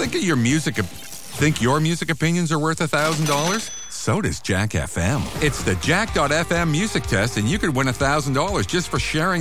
Think your music opinions are worth $1,000? So does Jack FM. It's the Jack.fm music test, and you could win $1,000 just for sharing